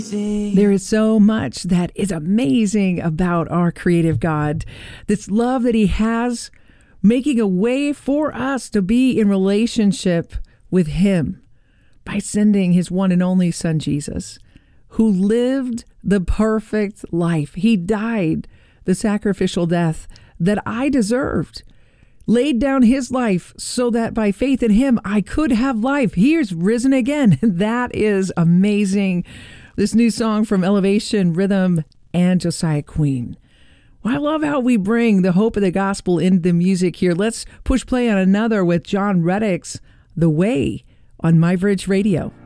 There is so much that is amazing about our creative God. This love that he has, making a way for us to be in relationship with him by sending his one and only son, Jesus, who lived the perfect life. He died the sacrificial death that I deserved, laid down his life so that by faith in him, I could have life. He's risen again. That is amazing. This new song from Elevation Rhythm and Josiah Queen. Well, I love how we bring the hope of the gospel into the music here. Let's push play on another with John Reddick's The Way on My Bridge Radio.